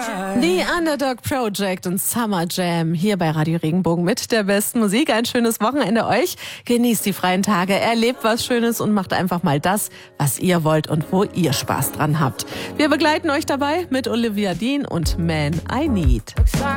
Die Underdog Project und Summer Jam hier bei Radio Regenbogen mit der besten Musik. Ein schönes Wochenende euch. Genießt die freien Tage, erlebt was Schönes und macht einfach mal das, was ihr wollt und wo ihr Spaß dran habt. Wir begleiten euch dabei mit Olivia Dean und Man I Need.